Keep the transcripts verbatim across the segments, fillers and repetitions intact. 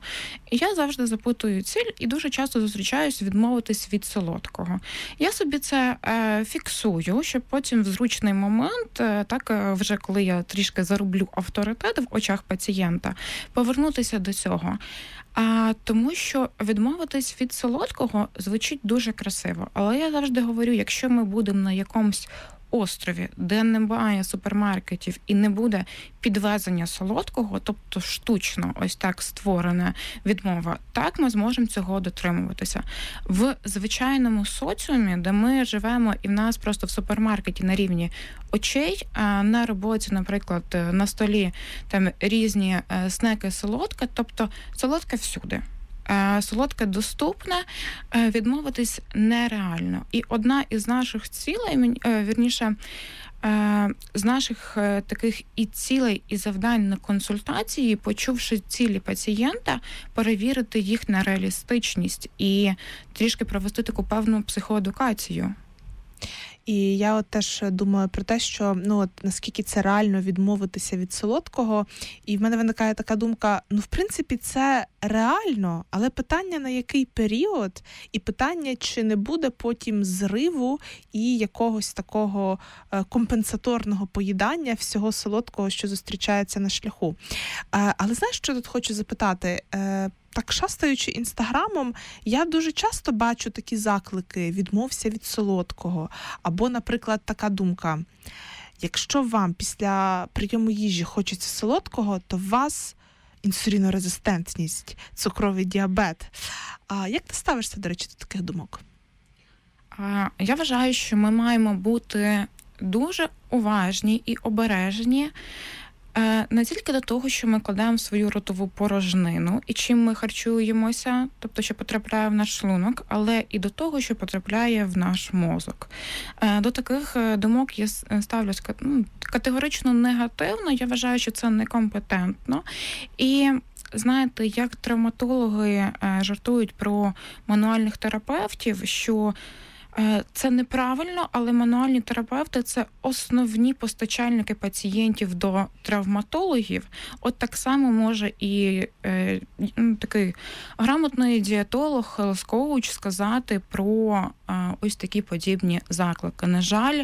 І я завжди запитую ціль і дуже часто зустрічаюсь відмовитись від солодкого. Я собі це е, фіксую, щоб потім в зручний момент, е, так е, вже коли я трішки зароблю авторитет в очах пацієнта, повернутися до цього. А тому що відмовитись від солодкого звучить дуже красиво. Але я завжди говорю, якщо ми будемо на якомусь острові, де немає супермаркетів і не буде підвезення солодкого, тобто штучно ось так створена відмова, так ми зможемо цього дотримуватися. В звичайному соціумі, де ми живемо і в нас просто в супермаркеті на рівні очей, а на роботі, наприклад, на столі там різні снеки солодка, тобто солодка всюди. Солодке доступне, відмовитись нереально. І одна із наших цілей, вірніше, з наших таких і цілей, і завдань на консультації, почувши цілі пацієнта, перевірити їх на реалістичність і трішки провести таку певну психоедукацію. І я от теж думаю про те, що ну от наскільки це реально відмовитися від солодкого. І в мене виникає така думка, ну в принципі це реально, але питання на який період, і питання, чи не буде потім зриву і якогось такого компенсаторного поїдання всього солодкого, що зустрічається на шляху. Але знаєш, що тут хочу запитати? Так, шастаючи інстаграмом, я дуже часто бачу такі заклики «відмовся від солодкого». Або, наприклад, така думка: якщо вам після прийому їжі хочеться солодкого, то у вас інсулінорезистентність, цукровий діабет. А як ти ставишся, до речі, до таких думок? Я вважаю, що ми маємо бути дуже уважні і обережні не тільки до того, що ми кладемо в свою ротову порожнину і чим ми харчуємося, тобто що потрапляє в наш шлунок, але і до того, що потрапляє в наш мозок. До таких думок я ставлюсь категорично негативно, я вважаю, що це некомпетентно. І знаєте, як травматологи жартують про мануальних терапевтів, що це неправильно, але мануальні терапевти – це основні постачальники пацієнтів до травматологів. От так само може і е, такий грамотний дієтолог, хелс-коуч сказати про е, ось такі подібні заклики. На жаль,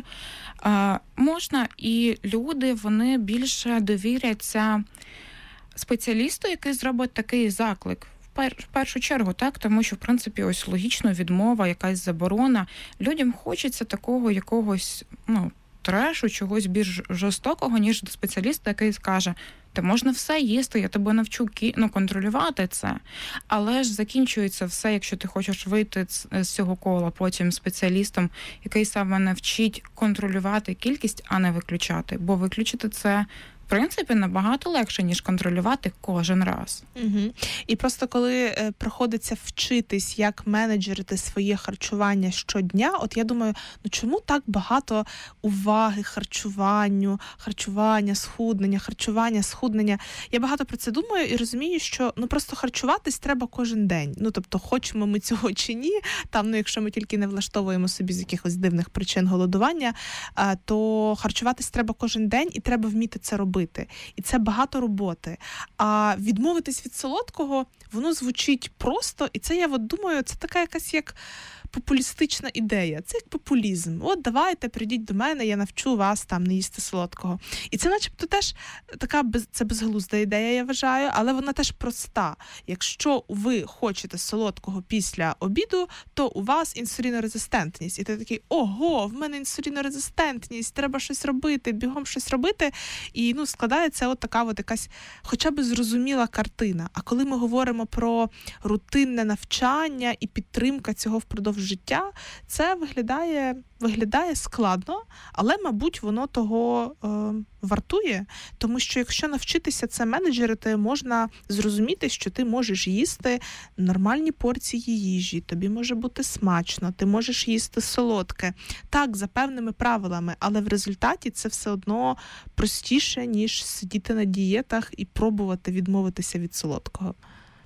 е, можна і люди, вони більше довіряться спеціалісту, який зробить такий заклик. В першу чергу, так, тому що, в принципі, ось логічно відмова, якась заборона. Людям хочеться такого якогось, ну, трешу, чогось більш жорстокого, ніж до спеціаліста, який скаже: та можна все їсти, я тебе навчу ну, контролювати це. Але ж закінчується все, якщо ти хочеш вийти з цього кола потім спеціалістом, який саме навчить контролювати кількість, а не виключати. Бо виключити це, в принципі, набагато легше, ніж контролювати кожен раз. Угу. І просто коли е, приходиться вчитись, як менеджерити своє харчування щодня, от я думаю, ну чому так багато уваги харчуванню, харчування, схуднення, харчування, схуднення. Я багато про це думаю і розумію, що ну просто харчуватись треба кожен день. Ну тобто, хочемо ми цього чи ні, там, ну якщо ми тільки не влаштовуємо собі з якихось дивних причин голодування, а, то харчуватись треба кожен день і треба вміти це робити. І це багато роботи. А відмовитись від солодкого, воно звучить просто, і це, я от думаю, це така якась як популістична ідея. Це як популізм. От давайте, прийдіть до мене, я навчу вас там не їсти солодкого. І це начебто теж така, без, це безглузда ідея, я вважаю, але вона теж проста. Якщо ви хочете солодкого після обіду, то у вас інсулінорезистентність. І ти такий: ого, в мене інсулінорезистентність, треба щось робити, бігом щось робити. І ну, складається от така от якась хоча б зрозуміла картина. А коли ми говоримо про рутинне навчання і підтримка цього впродовж життя, це виглядає, виглядає складно, але, мабуть, воно того е, вартує, тому що якщо навчитися це менеджерити, можна зрозуміти, що ти можеш їсти нормальні порції їжі, тобі може бути смачно, ти можеш їсти солодке, так, за певними правилами, але в результаті це все одно простіше, ніж сидіти на дієтах і пробувати відмовитися від солодкого.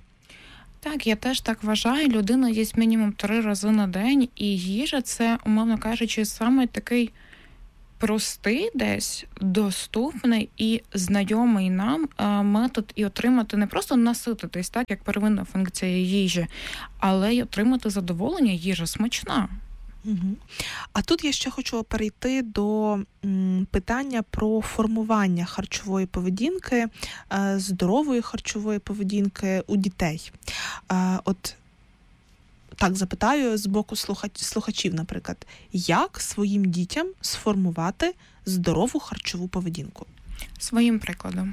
Так, я теж так вважаю. Людина їсть мінімум три рази на день, і їжа – це, умовно кажучи, саме такий простий десь, доступний і знайомий нам метод і отримати не просто насититись, так, як первинна функція їжі, але й отримати задоволення, їжа смачна. Угу. А тут я ще хочу перейти до м, питання про формування харчової поведінки, е, здорової харчової поведінки у дітей. Е, от так запитаю з боку слухач, слухачів, наприклад, як своїм дітям сформувати здорову харчову поведінку? Своїм прикладом.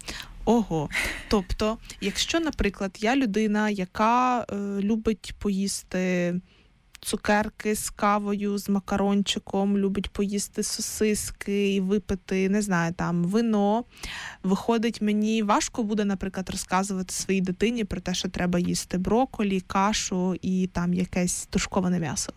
Ого. Тобто, якщо, наприклад, я людина, яка е, любить поїсти цукерки з кавою, з макарончиком, любить поїсти сосиски і випити, не знаю, там, вино. Виходить, мені важко буде, наприклад, розказувати своїй дитині про те, що треба їсти брокколі, кашу і там якесь тушковане м'ясо.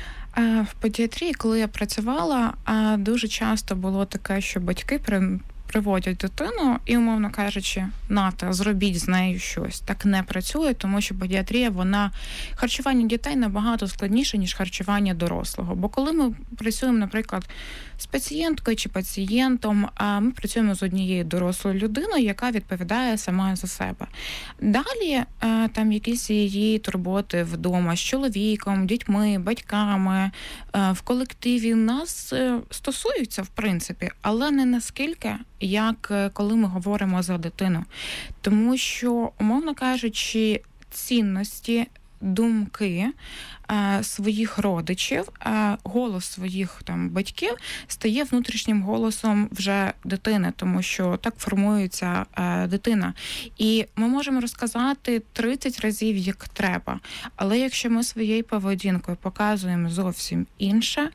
В педіатрії, коли я працювала, дуже часто було таке, що батьки при... приводять дитину і, умовно кажучи, нате, зробіть з нею щось. Так не працює, тому що педіатрія, вона, харчування дітей набагато складніше, ніж харчування дорослого. Бо коли ми працюємо, наприклад, з пацієнткою чи пацієнтом, ми працюємо з однією дорослою людиною, яка відповідає сама за себе. Далі там якісь її турботи вдома з чоловіком, дітьми, батьками, в колективі нас стосуються, в принципі, але не наскільки, як коли ми говоримо за дитину. Тому що, умовно кажучи, цінності, думки е, своїх родичів, е, голос своїх там батьків стає внутрішнім голосом вже дитини, тому що так формується е, дитина. І ми можемо розказати тридцять разів, як треба, але якщо ми своєю поведінкою показуємо зовсім інше,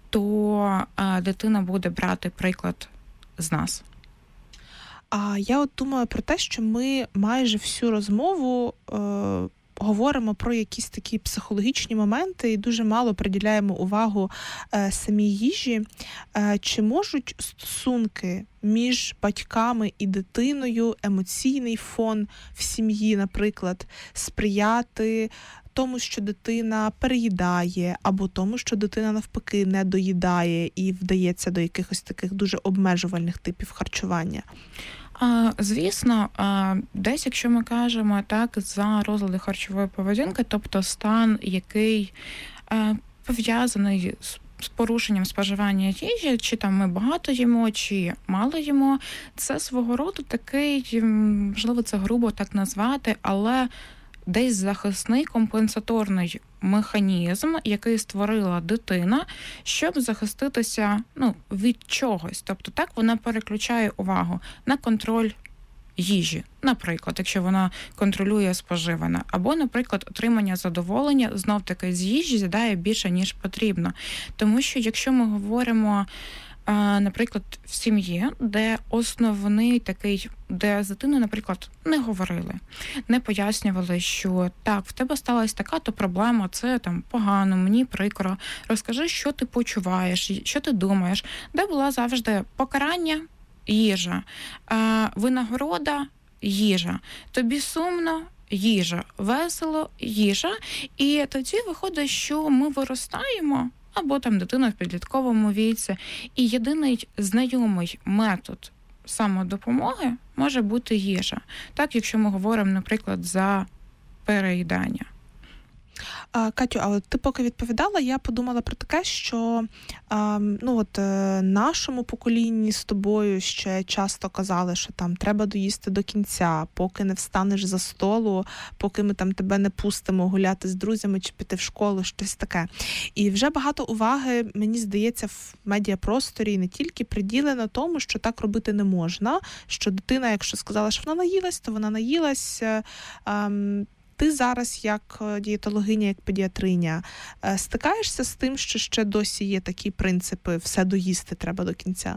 то е, дитина буде брати приклад з нас. А я от думаю про те, що ми майже всю розмову е, говоримо про якісь такі психологічні моменти і дуже мало приділяємо увагу е, самій їжі. Е, чи можуть стосунки між батьками і дитиною, емоційний фон в сім'ї, наприклад, сприяти тому, що дитина переїдає, або тому, що дитина навпаки не доїдає і вдається до якихось таких дуже обмежувальних типів харчування? Звісно, десь, якщо ми кажемо так за розлади харчової поведінки, тобто стан, який пов'язаний з порушенням споживання їжі, чи там ми багато їмо, чи мало їмо, це свого роду такий, можливо, це грубо так назвати, але десь захисний компенсаторний механізм, який створила дитина, щоб захиститися ну, від чогось. Тобто так вона переключає увагу на контроль їжі, наприклад, якщо вона контролює споживане, або, наприклад, отримання задоволення знов-таки з їжі з'їдає більше, ніж потрібно. Тому що якщо ми говоримо, наприклад, в сім'ї, де основний такий, де з дитиною, наприклад, не говорили, не пояснювали, що так, в тебе сталася така-то проблема, це там погано, мені прикро, розкажи, що ти почуваєш, що ти думаєш, де була завжди покарання, їжа, винагорода, їжа, тобі сумно, їжа, весело, їжа, і тоді виходить, що ми виростаємо, або там дитина в підлітковому віці. І єдиний знайомий метод самодопомоги може бути їжа. Так, якщо ми говоримо, наприклад, за переїдання. Катю, а от ти поки відповідала, я подумала про таке, що а, ну от нашому поколінні з тобою ще часто казали, що там треба доїсти до кінця, поки не встанеш за столу, поки ми там тебе не пустимо гуляти з друзями чи піти в школу, щось таке. І вже багато уваги, мені здається, в медіапросторі не тільки приділено тому, що так робити не можна, що дитина, якщо сказала, що вона наїлась, то вона наїлась. А, Ти зараз, як дієтологиня, як педіатриня, стикаєшся з тим, що ще досі є такі принципи «все доїсти треба до кінця»?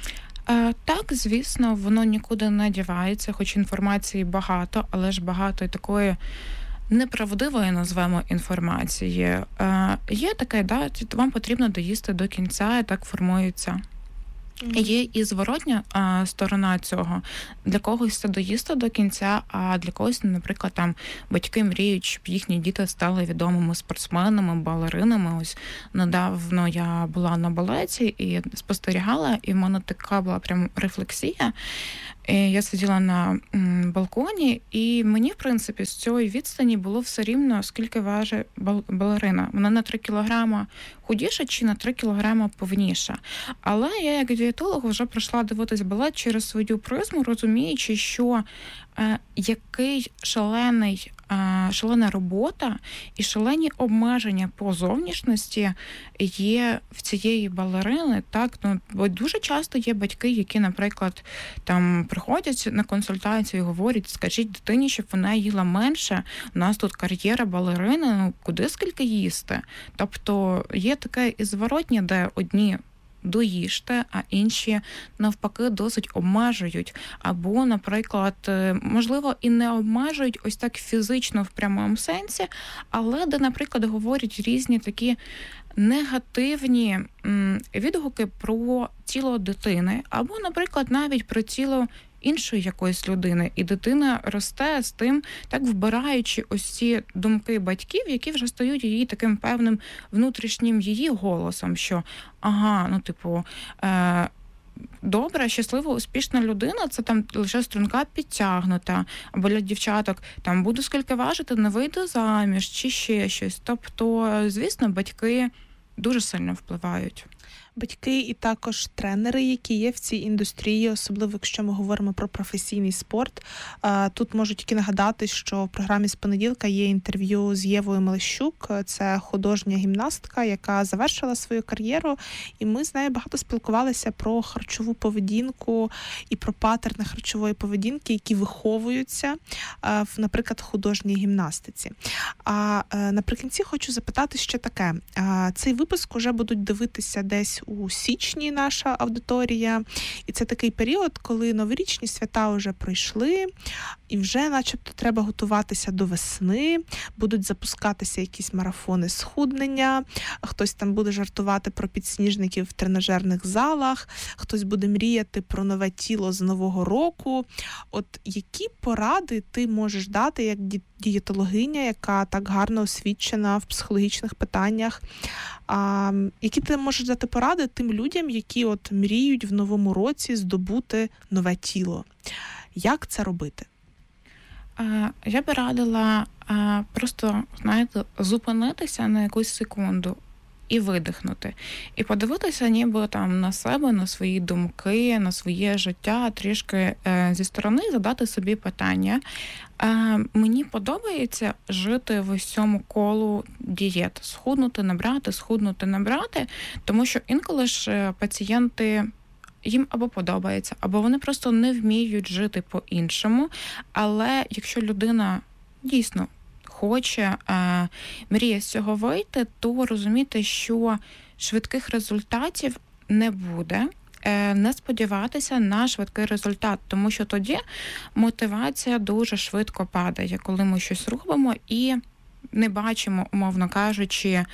Так, звісно, воно нікуди не дівається, хоч інформації багато, але ж багато і такої неправдивої, назвемо, інформації. Є таке, да, вам потрібно доїсти до кінця, і так формується Mm-hmm. Є і зворотня а, сторона цього. Для когось це доїсти до кінця, а для когось, наприклад, там батьки мріють, щоб їхні діти стали відомими спортсменами, балеринами. Ось недавно я була на балеті і спостерігала, і в мене така була прям рефлексія. І я сиділа на м, балконі, і мені, в принципі, з цієї відстані було все рівно, скільки важить бал- балерина. Вона на три кілограма худіша чи на три кілограма повніша. Але я, як дієтолог, вже прийшла дивитись балет через свою призму, розуміючи, що е, який шалений, е, шалена робота і шалені обмеження по зовнішності є в цієї балерини. Так, ну, бо дуже часто є батьки, які, наприклад, там приходять на консультацію і говорять, скажіть дитині, щоб вона їла менше, у нас тут кар'єра балерини, ну куди скільки їсти? Тобто є таке і зворотнє, де одні доїжте, а інші навпаки досить обмежують. Або, наприклад, можливо, і не обмежують ось так фізично в прямому сенсі, але де, наприклад, говорять різні такі негативні м, відгуки про тіло дитини, або, наприклад, навіть про тіло іншої якоїсь людини, і дитина росте з тим, так вбираючи ось ці думки батьків, які вже стають її таким певним внутрішнім її голосом, що ага, ну типу, е- добра, щаслива, успішна людина, це там лише струнка підтягнута, або для дівчаток, там буду скільки важити, не вийду заміж, чи ще щось. Тобто, звісно, батьки дуже сильно впливають. Батьки і також тренери, які є в цій індустрії, особливо якщо ми говоримо про професійний спорт. Тут можу тільки нагадати, що в програмі з понеділка є інтерв'ю з Євою Мелещук. Це художня гімнастка, яка завершила свою кар'єру. І ми з нею багато спілкувалися про харчову поведінку і про паттерни харчової поведінки, які виховуються, в, наприклад, художній гімнастиці. А наприкінці хочу запитати ще таке. Цей випуск уже будуть дивитися десь у січні наша аудиторія. І це такий період, коли новорічні свята вже пройшли, і вже начебто треба готуватися до весни, будуть запускатися якісь марафони схуднення, хтось там буде жартувати про підсніжників в тренажерних залах, хтось буде мріяти про нове тіло з нового року. От які поради ти можеш дати як дієтологиня, яка так гарно освічена в психологічних питаннях, а, які ти можеш дати поради тим людям, які от мріють в новому році здобути нове тіло? Як це робити? Я би радила просто, знаєте, зупинитися на якусь секунду і видихнути. І подивитися ніби там на себе, на свої думки, на своє життя, трішки е, зі сторони задати собі питання. Е, мені подобається жити в ось цьому колу дієт. Схуднути, набрати, схуднути, набрати. Тому що інколи ж пацієнти, їм або подобається, або вони просто не вміють жити по-іншому. Але якщо людина дійсно хоче, е, мріє з цього вийти, то розуміти, що швидких результатів не буде, е, не сподіватися на швидкий результат, тому що тоді мотивація дуже швидко падає, коли ми щось робимо і не бачимо, умовно кажучи, е,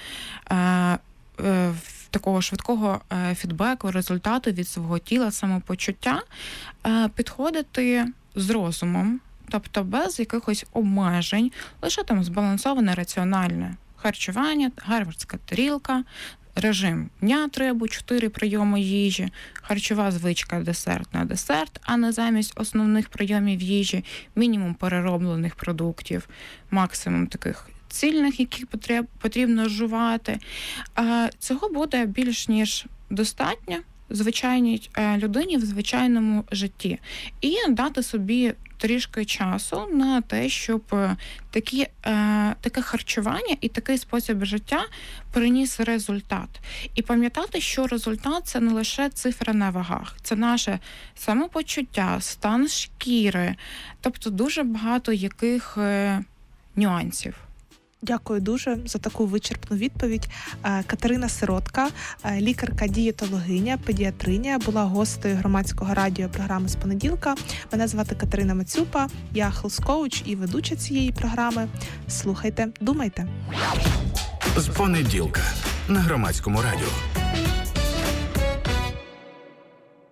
е, такого швидкого е, фідбеку, результату від свого тіла, самопочуття, е, підходити з розумом, тобто без якихось обмежень, лише там збалансоване раціональне харчування, гарвардська тарілка, режим дня три або чотири прийоми їжі, харчова звичка десерт на десерт, а не замість основних прийомів їжі, мінімум перероблених продуктів, максимум таких цільних, які потрібно жувати. Цього буде більш ніж достатньо звичайній людині в звичайному житті. І дати собі трішки часу на те, щоб такі, е, таке харчування і такий спосіб життя приніс результат. І пам'ятати, що результат – це не лише цифра на вагах, це наше самопочуття, стан шкіри, тобто дуже багато яких е, нюансів. Дякую дуже за таку вичерпну відповідь. Катерина Сиротка, лікарка-дієтологиня, педіатриня, була гостею громадського радіо програми «З понеділка». Мене звати Катерина Мацюпа, я хелс-коуч і ведуча цієї програми. Слухайте, думайте. «З понеділка» на громадському радіо.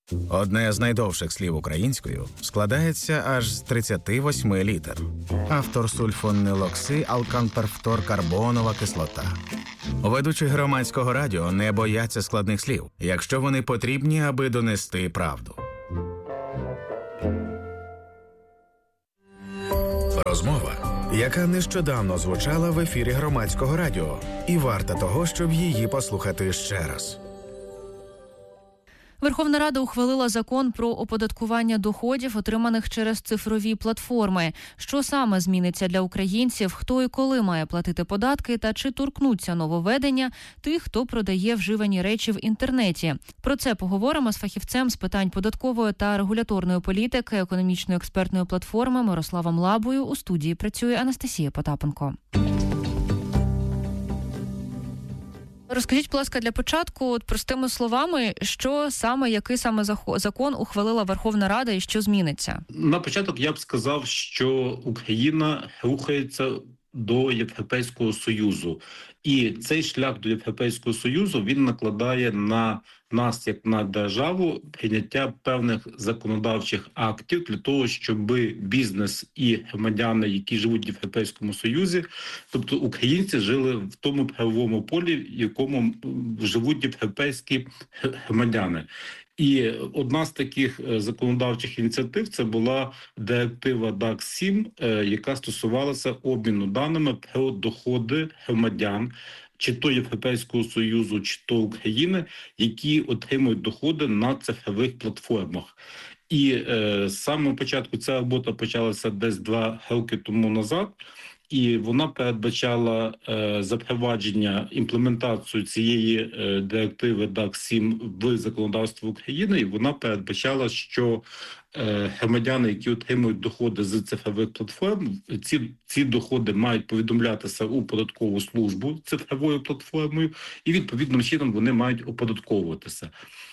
Одне з найдовших слів українською складається аж з тридцяти восьми літер. Автор сульфонилоксиалканперфторкарбонова кислота. Ведучі громадського радіо не бояться складних слів, якщо вони потрібні, аби донести правду. Розмова, яка нещодавно звучала в ефірі громадського радіо, і варта того, щоб її послухати ще раз. Верховна Рада ухвалила закон про оподаткування доходів, отриманих через цифрові платформи. Що саме зміниться для українців, хто і коли має платити податки та чи торкнуться нововведення тих, хто продає вживані речі в інтернеті. Про це поговоримо з фахівцем з питань податкової та регуляторної політики економічної експертної платформи Мирославом Лабою. У студії працює Анастасія Потапенко. Розкажіть, будь ласка, для початку, от простими словами, що саме, який саме закон ухвалила Верховна Рада і що зміниться? На початок я б сказав, що Україна рухається до Європейського Союзу. І цей шлях до Європейського Союзу, він накладає на нас, як на державу, прийняття певних законодавчих актів для того, щоб бізнес і громадяни, які живуть в Європейському Союзі, тобто українці, жили в тому правовому полі, в якому живуть європейські громадяни. І одна з таких законодавчих ініціатив – це була директива дак сім, яка стосувалася обміну даними про доходи громадян, чи то Європейського Союзу, чи то України, які отримують доходи на цифрових платформах. І е, з самого початку ця робота почалася десь два роки тому назад, і вона передбачала е, запровадження, імплементацію цієї е, директиви дак сім в законодавство України, і вона передбачала, що е, громадяни, які отримують доходи з цифрових платформ, ці, ці доходи мають повідомлятися у податкову службу цифровою платформою, і відповідним чином вони мають оподатковуватися.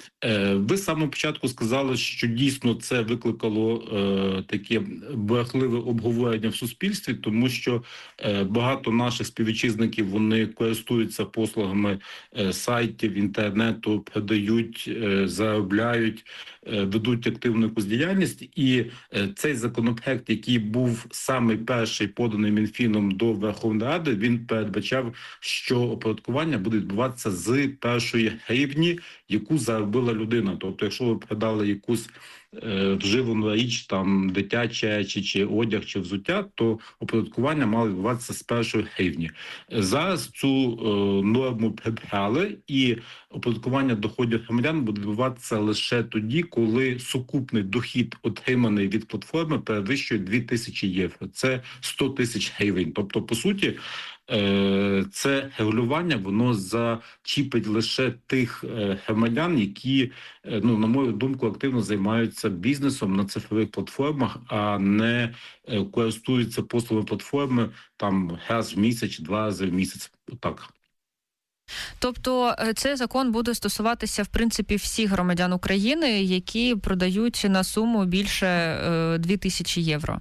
Ви з самого початку сказали, що дійсно це викликало е, таке бурхливе обговорення в суспільстві, тому що е, багато наших співвітчизників, вони користуються послугами е, сайтів, інтернету, продають, е, заробляють, е, ведуть активну якусь діяльність. І е, цей законопроект, який був самий перший поданий Мінфіном до Верховної Ради, він передбачав, що оподаткування буде відбуватися з першої гривні, яку заробила людина. Тобто, якщо ви продали якусь е, вживану річ, там дитячі речі, чи одяг, чи взуття, то оподаткування мало відбуватися з першої гривні. Зараз цю е, норму прибрали, і оподаткування доходів громадян буде відбуватися лише тоді, коли сукупний дохід, отриманий від платформи, перевищує дві тисячі євро. Це сто тисяч гривень. Тобто, по суті, це регулювання, воно зачіпить лише тих громадян, які, ну, на мою думку, активно займаються бізнесом на цифрових платформах, а не користуються послугами платформи там раз в місяць, два рази в місяць. Так. Тобто цей закон буде стосуватися, в принципі, всіх громадян України, які продають на суму більше дві тисячі євро?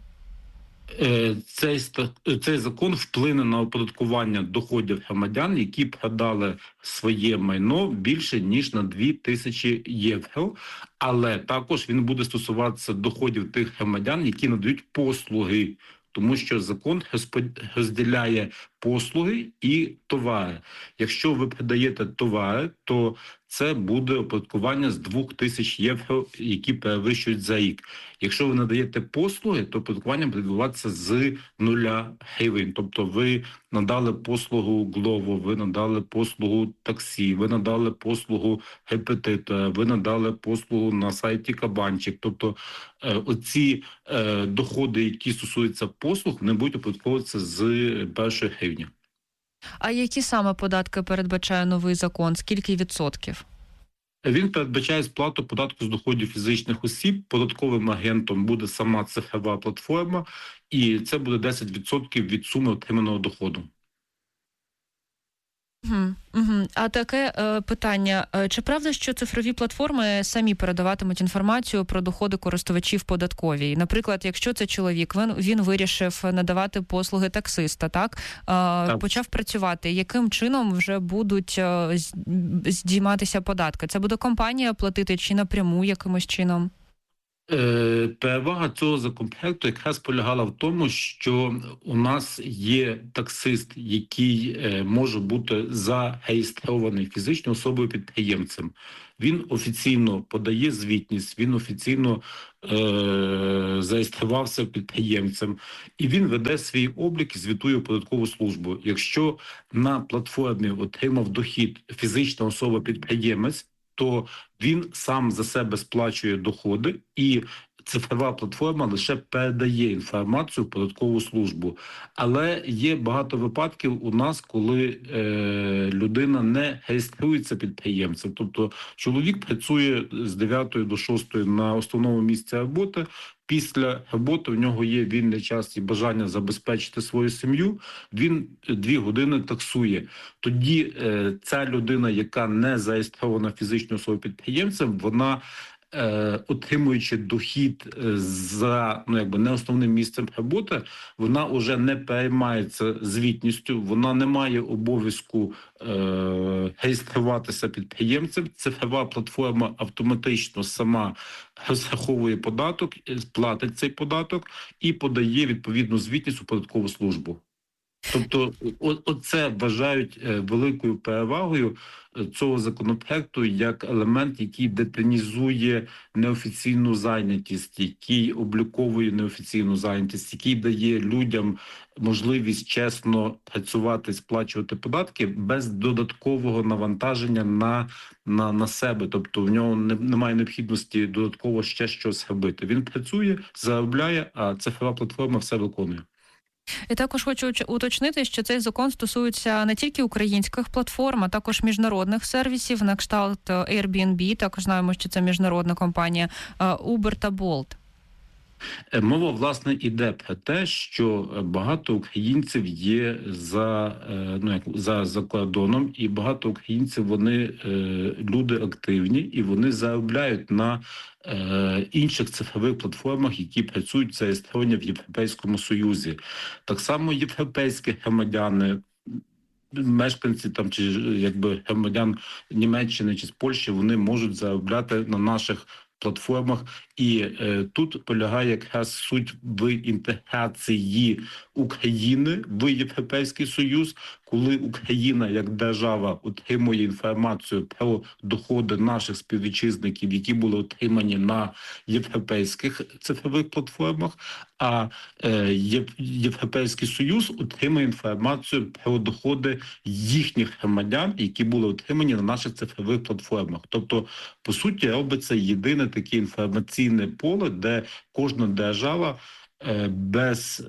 Цей, цей закон вплине на оподаткування доходів громадян, які продали своє майно більше, ніж на дві тисячі євро. Але також він буде стосуватися доходів тих громадян, які надають послуги. Тому що закон розділяє послуги і товари. Якщо ви продаєте товари, то це буде оподаткування з двох тисяч євро, які перевищують за рік. Якщо ви надаєте послуги, то оподаткування буде відбуватися з нуля гривень. Тобто ви надали послугу Glovo, ви надали послугу таксі, ви надали послугу репетитора, ви надали послугу на сайті Кабанчик. Тобто е, оці е, доходи, які стосуються послуг, не будуть оподатковуватися з першої гривні. А які саме податки передбачає новий закон? Скільки відсотків? Він передбачає сплату податку з доходів фізичних осіб. Податковим агентом буде сама цифрова платформа, і це буде десять відсотків від суми отриманого доходу. Угу, угу. А таке е, питання, чи правда, що цифрові платформи самі передаватимуть інформацію про доходи користувачів податковій? Наприклад, якщо це чоловік, він, він вирішив надавати послуги таксиста, так? Е, так? Почав працювати. Яким чином вже будуть е, здійматися податки? Це буде компанія платити чи напряму якимось чином? Перевага цього законопроекту якраз полягала в тому, що у нас є таксист, який може бути зареєстрований фізичною особою-підприємцем. Він офіційно подає звітність, він офіційно е- зареєструвався підприємцем, і він веде свій облік і звітує в податкову службу. Якщо на платформі отримав дохід фізична особа-підприємець, то він сам за себе сплачує доходи, і цифрова платформа лише передає інформацію в податкову службу. Але є багато випадків у нас, коли е, людина не реєструється підприємцем. Тобто чоловік працює з дев'ятої до шостої на основному місці роботи. Після роботи в нього є вільний час і бажання забезпечити свою сім'ю, він дві години таксує. Тоді е, ця людина, яка не зареєстрована фізичною особою підприємцем, вона е, отримуючи дохід за ну, якби не основним місцем роботи, вона вже не переймається звітністю, вона не має обов'язку е, реєструватися підприємцем. Цифрова платформа автоматично сама розраховує податок, платить цей податок і подає відповідну звітність у податкову службу. Тобто оце вважають великою перевагою цього законопроекту як елемент, який деталізує неофіційну зайнятість, який обліковує неофіційну зайнятість, який дає людям можливість чесно працювати, сплачувати податки без додаткового навантаження на, на, на себе. Тобто в нього не, немає необхідності додатково ще щось робити. Він працює, заробляє, а цифрова платформа все виконує. І також хочу уточнити, що цей закон стосується не тільки українських платформ, а також міжнародних сервісів, на кшталт Airbnb, також знаємо, що це міжнародна компанія, Uber та Bolt. Мова, власне, іде про те, що багато українців є за, ну, як, за, за кордоном, і багато українців, вони люди активні, і вони заробляють на е, інших цифрових платформах, які працюють зареєстровані в Європейському Союзі. Так само європейські громадяни, мешканці там чи якби громадян Німеччини чи з Польщі, вони можуть заробляти на наших платформах, і е, тут полягає якраз суть в інтеграції України в Європейський Союз, коли Україна як держава отримує інформацію про доходи наших співвітчизників, які були отримані на європейських цифрових платформах, а е, Європейський Союз отримує інформацію про доходи їхніх громадян, які були отримані на наших цифрових платформах. Тобто, по суті, робиться єдине таке інформаційне поле, де кожна держава без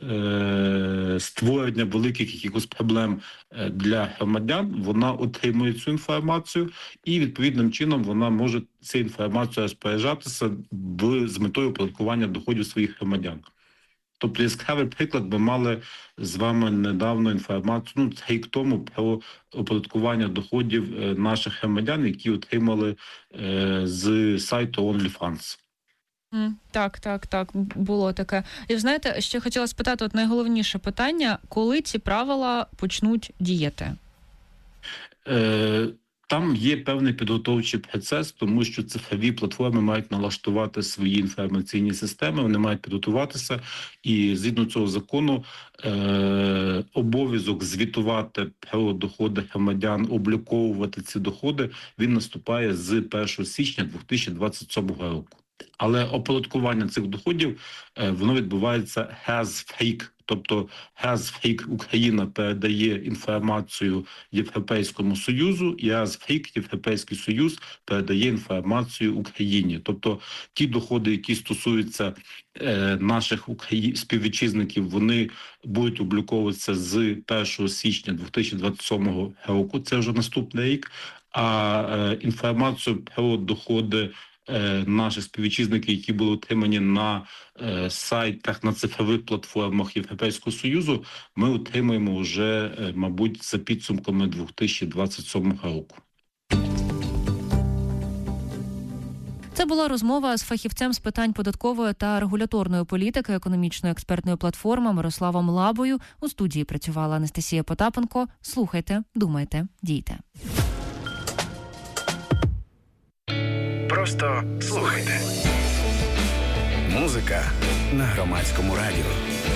е, створення великих якихось проблем для громадян, вона отримує цю інформацію і відповідним чином вона може цю інформацію розпоряджатися в, з метою оподаткування доходів своїх громадян. Тобто яскравий приклад, ми мали з вами недавно інформацію, ну, рік тому, про оподаткування доходів наших громадян, які отримали е, з сайту OnlyFans. Так, так, так, було таке. І знаєте, ще хотіла спитати, от найголовніше питання, коли ці правила почнуть діяти? Е, там є певний підготовчий процес, тому що цифрові платформи мають налаштувати свої інформаційні системи, вони мають підготуватися, і згідно цього закону е, обов'язок звітувати про доходи громадян, обліковувати ці доходи, він наступає з першого січня дві тисячі двадцять сьомого року. Але оподаткування цих доходів, воно відбувається has-free, тобто has-free Україна передає інформацію Європейському Союзу, і has-free Європейський Союз передає інформацію Україні. Тобто ті доходи, які стосуються е, наших украї... співвітчизників, вони будуть обліковуватися з першого січня дві тисячі двадцять сьомого року, це вже наступний рік, а е, інформацію про доходи е, наших співвітчизників, які були отримані на е, сайтах, на цифрових платформах Європейського Союзу, ми отримаємо вже, е, мабуть, за підсумками дві тисячі двадцять сьомого року. Це була розмова з фахівцем з питань податкової та регуляторної політики економічної експертної платформи Мирославом Лабою. У студії працювала Анастасія Потапенко. Слухайте, думайте, дійте. Просто слухайте. Музика на Громадському радіо.